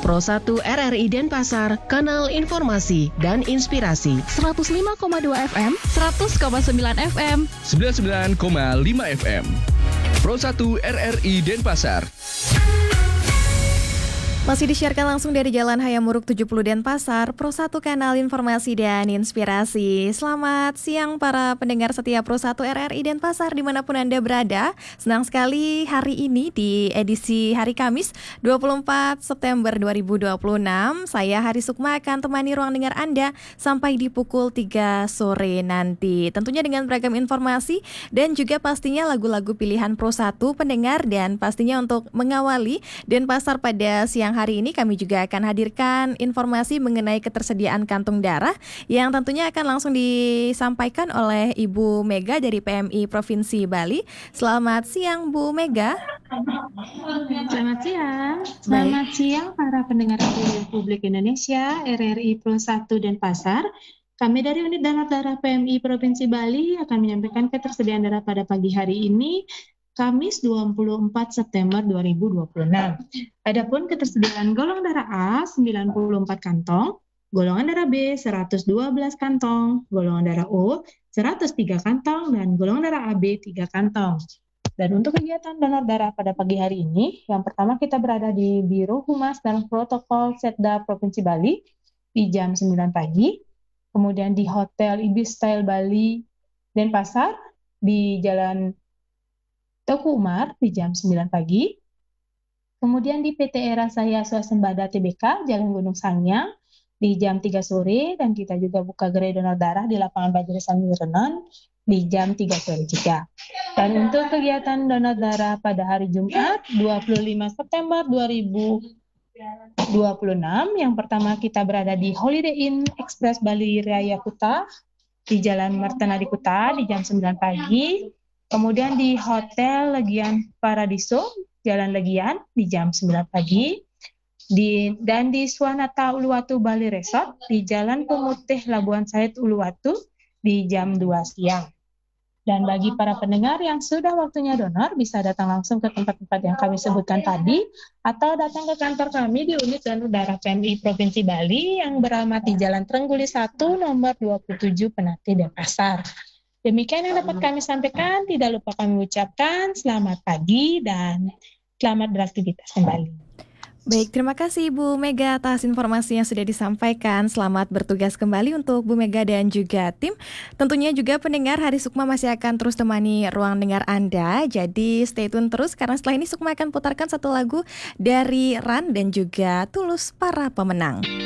Pro 1 RRI Denpasar, kanal informasi dan inspirasi. 105,2 FM, 100,9 FM, 99,5 FM. Pro 1 RRI Denpasar. Masih disiarkan langsung dari Jalan Hayamuruk 70 Denpasar, Pro 1 kanal informasi dan inspirasi. Selamat siang para pendengar setia Pro 1 RRI Denpasar dimanapun Anda berada. Senang sekali hari ini di edisi hari Kamis 24 September 2026. Saya Hari Sukma akan temani ruang dengar Anda sampai di pukul 3 sore nanti. Tentunya dengan beragam informasi dan juga pastinya lagu-lagu pilihan Pro 1 pendengar. Dan pastinya untuk mengawali Denpasar pada siang hari ini kami juga akan hadirkan informasi mengenai ketersediaan kantung darah yang tentunya akan langsung disampaikan oleh Ibu Mega dari PMI Provinsi Bali. Selamat siang Bu Mega. Selamat siang. Selamat siang para pendengar Radio Republik Indonesia, RRI Pro 1 Denpasar. Kami dari Unit Donor Darah PMI Provinsi Bali akan menyampaikan ketersediaan darah pada pagi hari ini, Kamis 24 September 2026. Adapun ketersediaan golongan darah A 94 kantong, golongan darah B 112 kantong, golongan darah O 103 kantong, dan golongan darah AB 3 kantong. Dan untuk kegiatan donor darah pada pagi hari ini, yang pertama kita berada di Biro Humas dan Protokol Setda Provinsi Bali di jam 9 pagi, kemudian di Hotel Ibis Style Bali Denpasar di Jalan Teguh Umar di jam 9 pagi, kemudian di PT Era Saya Swasembada TBK Jalan Gunung Sangyang di jam 3 sore, dan kita juga buka gerai donor darah di lapangan Bajri Sami Renon di jam 3 sore juga. Dan untuk kegiatan donor darah pada hari Jumat 25 September 2026, yang pertama kita berada di Holiday Inn Express Bali Raya Kuta di Jalan Martanadi Kuta di jam 9 pagi, kemudian di Hotel Legian Paradiso Jalan Legian di jam 9 pagi, dan di Swanata Uluwatu Bali Resort di Jalan Pemutih Labuan Said Uluwatu di jam 2 siang. Dan bagi para pendengar yang sudah waktunya donor, bisa datang langsung ke tempat-tempat yang kami sebutkan tadi, atau datang ke kantor kami di Unit Donor Darah PMI Provinsi Bali yang beralamat di Jalan Trengguli 1 nomor 27 Penati Denpasar. Demikian yang dapat kami sampaikan. Tidak lupa kami ucapkan selamat pagi dan selamat beraktivitas kembali. Baik, terima kasih Bu Mega atas informasi yang sudah disampaikan. Selamat bertugas kembali untuk Bu Mega dan juga tim. Tentunya juga pendengar, Hari Sukma masih akan terus temani ruang dengar Anda. Jadi stay tune terus karena setelah ini Sukma akan putarkan satu lagu dari Ran dan juga Tulus Para Pemenang.